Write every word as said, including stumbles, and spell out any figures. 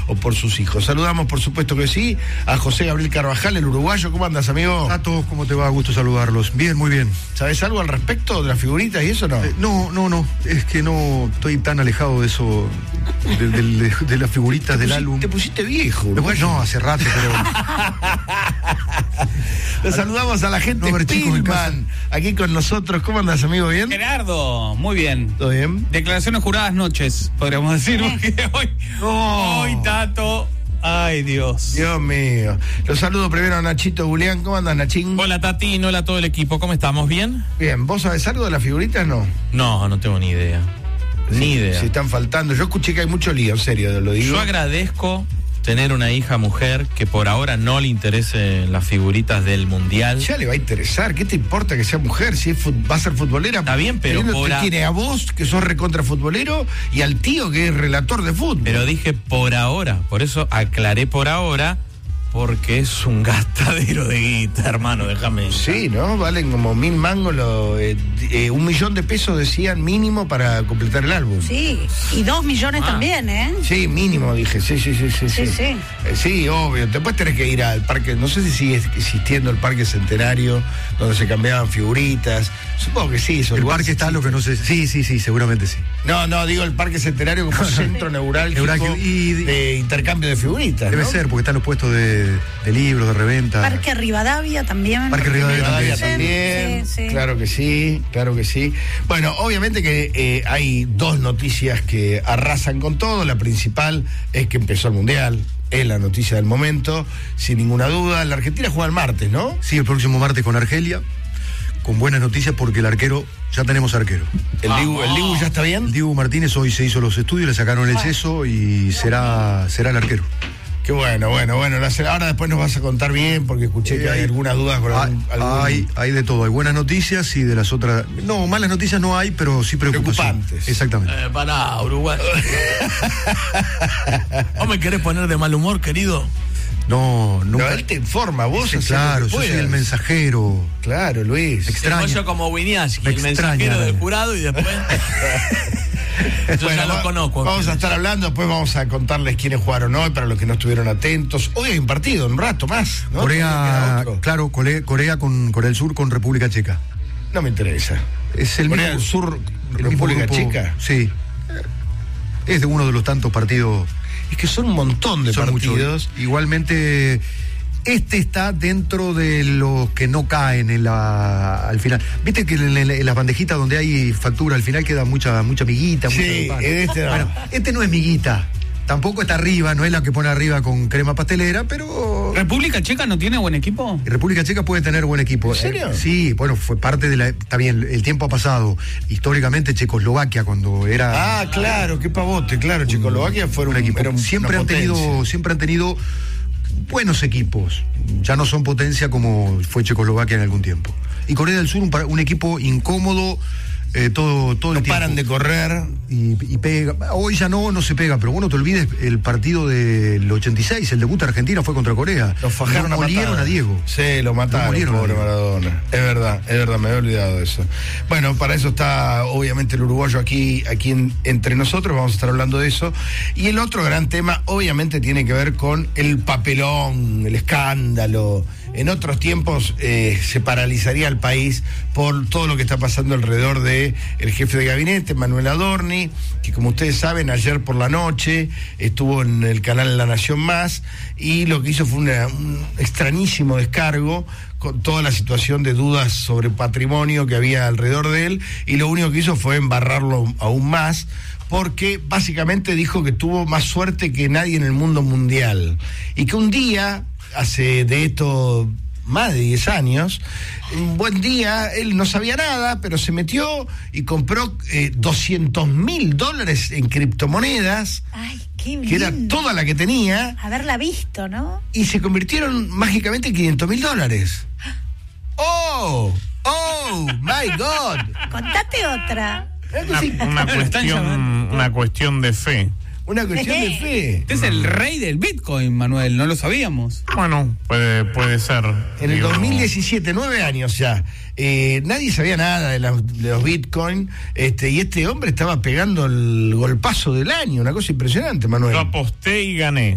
o por sus hijos. Saludamos, por supuesto que sí, a José Gabriel Carvajal, el uruguayo. ¿Cómo andas, amigo? A todos, ¿cómo te va? Gusto saludarlos. Bien, muy bien. ¿Sabes algo al respecto de las figuritas y eso no? Eh, no, no, no. Es que no estoy tan alejado de eso, de, de, de, de las figuritas del pusi- álbum. Te pusiste viejo, uruguayo. No, hace rato, pero... Le saludamos a la gente No, chicos, en casa. Pillman, aquí con nosotros. ¿Cómo andas, amigo? ¿Bien? Gerardo, muy bien. ¿Todo bien? Declaraciones juradas noches, podríamos decir, porque hoy, No. hoy Tato, ay Dios. Dios mío. Los saludo primero a Nachito Julián. ¿Cómo andas, Nachín? Hola Tati, hola a todo el equipo, ¿cómo estamos? ¿Bien? Bien, ¿vos sabés algo de las figuritas? No. No, no tengo ni idea. Ni idea. Si están faltando. Yo escuché que hay mucho lío, en serio, lo digo. Yo agradezco tener una hija mujer que por ahora no le interese las figuritas del mundial. Ya le va a interesar. ¿Qué te importa que sea mujer? Si es fut- va a ser futbolera. Está bien, pero Teniendo- por te a- tiene a vos, que sos recontra futbolero, y al tío, que es relator de fútbol. Pero dije por ahora, por eso aclaré por ahora, porque es un gastadero de guita, hermano, déjame. Sí, ¿no? Valen como mil mangos, lo, eh, eh, un millón de pesos decían mínimo para completar el álbum. Sí, y dos millones Ah. también, ¿eh? Sí, mínimo, dije, sí, sí, sí, sí. Sí, sí. Eh, sí, obvio. Después tenés que ir al parque, no sé si sigue existiendo el Parque Centenario, donde se cambiaban figuritas. Supongo que sí. esos El lugares parque está, lo que no sé... Sí, sí, sí, seguramente sí. No, no, digo el Parque Centenario como centro neurálgico Neurálgico y- de intercambio de figuritas, Debe ¿no? ser, porque están los puestos de, de libros, de reventa. Parque Rivadavia también. Parque Rivadavia Rivadavia también. también, Sí, sí. claro que sí, claro que sí. Bueno, obviamente que eh, hay dos noticias que arrasan con todo. La principal es que empezó el Mundial, es la noticia del momento, sin ninguna duda. La Argentina juega el martes, ¿no? Sí, el próximo martes con Argelia, con buenas noticias porque el arquero, ya tenemos arquero. ¿El Dibu, el Dibu ya está bien? El Dibu Martínez hoy se hizo los estudios, le sacaron el seso y será, será el arquero. Qué bueno, bueno, bueno. la- Ahora después nos vas a contar bien, porque escuché que hay algunas dudas con Hay, algún... algún- hay, hay de todo, hay buenas noticias y de las otras... No, malas noticias no hay, pero sí preocupación. Preocupantes. Exactamente. Eh, pará, Uruguay. ¿Vos me querés poner de mal humor, querido? No, No, nunca... él te informa, vos Sí, hacés claro, lo que yo soy puedas. el mensajero. Claro, Luis. Extraña. Yo como Winiarski, Me el extraña, mensajero del Dani. jurado y después... Yo Bueno, ya lo va- conozco. Vamos a estar hablando, después vamos a contarles quiénes jugaron hoy, para los que no estuvieron atentos. Hoy hay un partido, un rato más, ¿no? Corea, Queda otro. claro, Corea, Corea con Corea del Sur con República Checa. No me interesa. Es el Corea mismo, del Sur, el mismo República grupo, Checa. Sí. Es de uno de los tantos partidos. Es que son un montón de Son muchos. partidos. Igualmente, este está dentro de los que no caen en la, al final. Viste que en, en- en las bandejitas donde hay factura al final queda mucha mucha miguita. Sí, mucha pan. en este no. Bueno, este no es miguita. Tampoco está arriba, no es la que pone arriba con crema pastelera, pero... ¿República Checa no tiene buen equipo? República Checa puede tener buen equipo. ¿En serio? Eh, sí, bueno, fue parte de la... Está bien, el tiempo ha pasado. Históricamente Checoslovaquia, cuando era... Ah, claro, qué pavote, claro. Checoslovaquia fue un, un equipo. era un- siempre una han tenido potencia. siempre han tenido buenos equipos. Ya no son potencia como fue Checoslovaquia en algún tiempo. Y Corea del Sur un, par- un equipo incómodo eh, todo todo el No tiempo. paran de correr. y, y pega. Hoy ya no no se pega, pero bueno, te olvides el partido del ochenta y seis, el debut de Argentina fue contra Corea. Lo fajaron Lo a molieron patadas. a Diego. Sí, lo mataron, Lo molieron a pobre Diego. Maradona. Es verdad, es verdad, me había olvidado de eso. Bueno, para eso está obviamente el uruguayo aquí, aquí en- entre nosotros, vamos a estar hablando de eso. Y el otro gran tema obviamente tiene que ver con el papelón, el escándalo. En otros tiempos eh, se paralizaría el país por todo lo que está pasando alrededor de el jefe de gabinete, Manuel Adorni, que como ustedes saben, ayer por la noche estuvo en el canal La Nación Más, y lo que hizo fue una- un extrañísimo descargo con toda la situación de dudas sobre patrimonio que había alrededor de él, y lo único que hizo fue embarrarlo aún más, porque básicamente dijo que tuvo más suerte que nadie en el mundo mundial, y que un día, hace de esto más de diez años, un buen día, él no sabía nada, pero se metió y compró eh, doscientos mil dólares en criptomonedas, Ay, qué que era lindo. toda la que tenía, Haberla visto, ¿no? y se convirtieron mágicamente en quinientos mil dólares. ¡Oh! ¡Oh! ¡My God! Contate otra. ¿Verdad que Una, sí? una Lo están cuestión, llamando. una cuestión de fe. Una cuestión de fe. Este es el rey del Bitcoin, Manuel, no lo sabíamos. Bueno, puede, puede ser. En el Digo, dos mil diecisiete, nueve años ya, eh, nadie sabía nada de, la- de los Bitcoin, este, y este hombre estaba pegando el golpazo del año, una cosa impresionante, Manuel. Yo aposté y gané.